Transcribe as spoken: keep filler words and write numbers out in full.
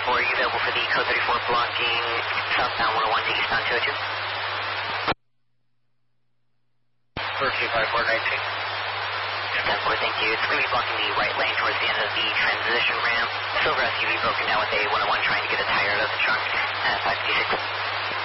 four, are you available for the code thirty-four blocking southbound one oh one to eastbound two oh two? thirteen five four nineteen. ten four, thank you. It's going to be blocking the right lane towards the end of the transition ramp. Silver S U V broken down with a one oh one trying to get a tire out of the trunk at five fifty-six.